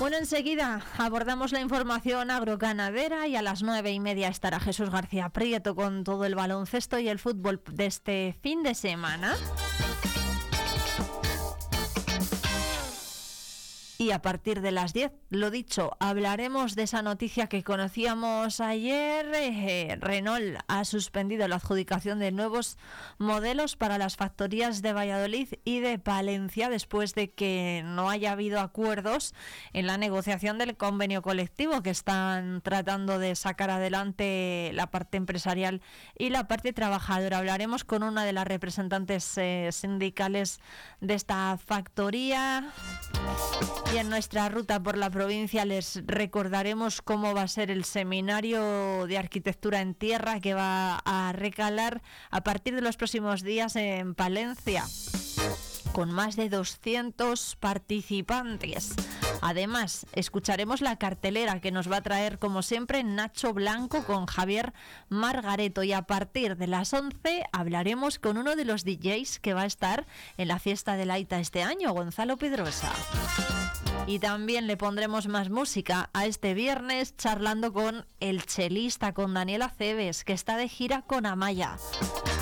Bueno, enseguida abordamos la información agroganadera y a las 9:30 estará Jesús García Prieto con todo el baloncesto y el fútbol de este fin de semana. Y a partir de las 10, lo dicho, hablaremos de esa noticia que conocíamos ayer. Renault ha suspendido la adjudicación de nuevos modelos para las factorías de Valladolid y de Palencia después de que no haya habido acuerdos en la negociación del convenio colectivo que están tratando de sacar adelante la parte empresarial y la parte trabajadora. Hablaremos con una de las representantes sindicales de esta factoría. Y en nuestra ruta por la provincia les recordaremos cómo va a ser el seminario de arquitectura en tierra que va a recalar a partir de los próximos días en Palencia, con más de 200 participantes. Además, escucharemos la cartelera que nos va a traer, como siempre, Nacho Blanco con Javier Margareto. Y a partir de las 11 hablaremos con uno de los DJs que va a estar en la fiesta de la Aita este año, Gonzalo Pedrosa. Y también le pondremos más música a este viernes charlando con el chelista, con Daniel Aceves, que está de gira con Amaya.